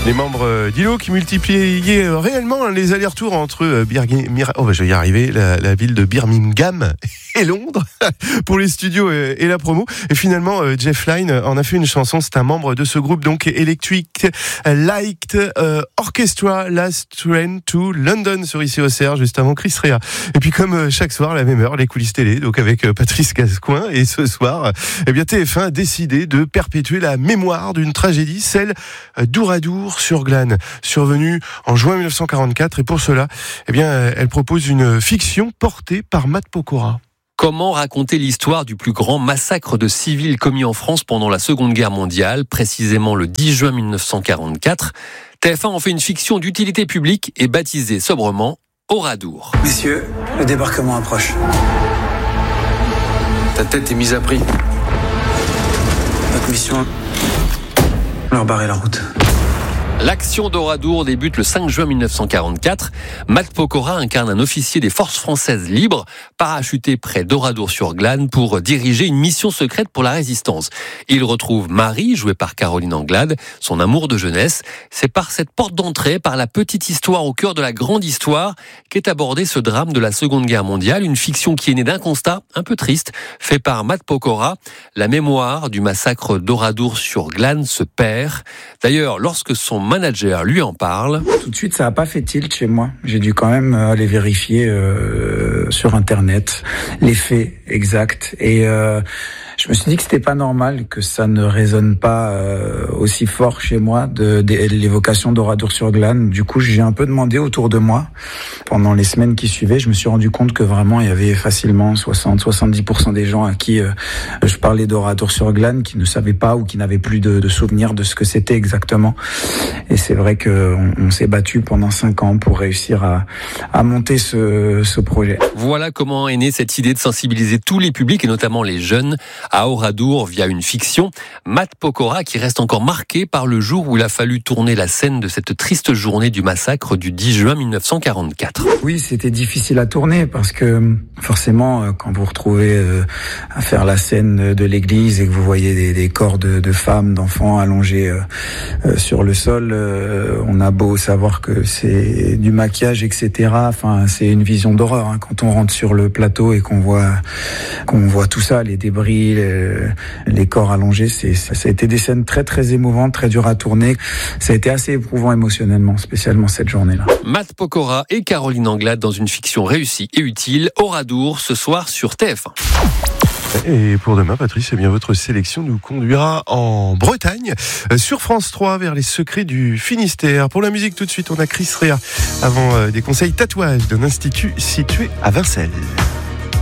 Les membres d'ILO qui multipliaient réellement les allers-retours entre je vais y arriver, la ville de Birmingham et Londres pour les studios et la promo. Et finalement, Jeff Lynne en a fait une chanson. C'est un membre de ce groupe, donc Electric Light Orchestra, Last Train to London sur ICOCR, juste avant Chris Rea. Et puis comme chaque soir, à la même heure, les coulisses télé, donc avec Patrice Gascoin. Et ce soir, TF1 a décidé de perpétuer la mémoire d'une tragédie, celle d'Ouradour sur Glane, survenue en juin 1944. Et pour cela, elle propose une fiction portée par Matt Pokora. Comment raconter l'histoire du plus grand massacre de civils commis en France pendant la Seconde Guerre mondiale, précisément le 10 juin 1944 ? TF1 en fait une fiction d'utilité publique et baptisée sobrement Oradour. Messieurs, le débarquement approche. Ta tête est mise à prix. Notre mission, leur barrer la route. L'action d'Oradour débute le 5 juin 1944. Matt Pokora incarne un officier des forces françaises libres, parachuté près d'Oradour-sur-Glane pour diriger une mission secrète pour la résistance. Il retrouve Marie, jouée par Caroline Anglade, son amour de jeunesse. C'est par cette porte d'entrée, par la petite histoire au cœur de la grande histoire, qu'est abordé ce drame de la Seconde Guerre mondiale, une fiction qui est née d'un constat un peu triste, fait par Matt Pokora. La mémoire du massacre d'Oradour-sur-Glane se perd. D'ailleurs, lorsque son manager lui en parle. Tout de suite, ça n'a pas fait tilt chez moi. J'ai dû quand même aller vérifier sur Internet les faits exacts. Et je me suis dit que c'était pas normal que ça ne résonne pas aussi fort chez moi de l'évocation d'Oradour-sur-Glane. Du coup, j'ai un peu demandé autour de moi. Pendant les semaines qui suivaient, je me suis rendu compte que vraiment, il y avait facilement 60-70% des gens à qui je parlais d'Oradour-sur-Glane qui ne savaient pas ou qui n'avaient plus de souvenirs de ce que c'était exactement. Et c'est vrai qu'on s'est battu pendant 5 ans pour réussir à monter ce projet. Voilà comment est née cette idée de sensibiliser tous les publics et notamment les jeunes à Oradour via une fiction. Matt Pokora qui reste encore marqué par le jour où il a fallu tourner la scène de cette triste journée du massacre du 10 juin 1944. Oui, c'était difficile à tourner parce que forcément, quand vous vous retrouvez à faire la scène de l'église et que vous voyez des corps de femmes, d'enfants allongés sur le sol, on a beau savoir que c'est du maquillage, etc. Enfin, c'est une vision d'horreur quand on rentre sur le plateau et qu'on voit tout ça, les débris, les corps allongés. Ça a été des scènes très très émouvantes, très dures à tourner. Ça a été assez éprouvant émotionnellement, spécialement cette journée-là. Matt Pokora et Caroline Anglade dans une fiction réussie et utile, Oradour, ce soir sur TF1. Et pour demain, Patrice, votre sélection nous conduira en Bretagne, sur France 3, vers les secrets du Finistère. Pour la musique, tout de suite, on a Chris Rea, avant des conseils tatouage d'un institut situé à Vincelles.